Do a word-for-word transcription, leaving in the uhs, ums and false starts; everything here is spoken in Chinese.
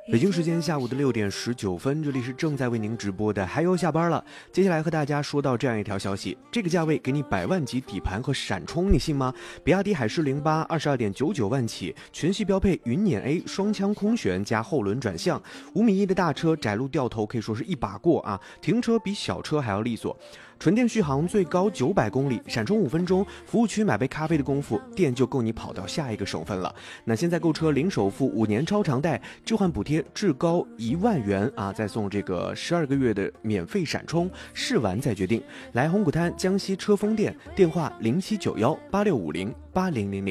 北京时间下午的六点十九分，这里是正在为您直播的嗨哟下班了。接下来和大家说到这样一条消息，这个价位给你百万级底盘和闪充，你信吗？比亚迪海狮零八二十二点九九万起，全系标配云辇 A 双腔空悬加后轮转向，五米一的大车窄路掉头可以说是一把过啊，停车比小车还要利索。纯电续航最高九百公里，闪充五分钟，服务区买杯咖啡的功夫，电就够你跑到下一个省份了。那现在购车零首付，五年超长贷，置换补贴至高一万元啊，再送这个十二个月的免费闪充，试完再决定。来红谷滩江西车丰店，电话零七九幺八六五零八零零零。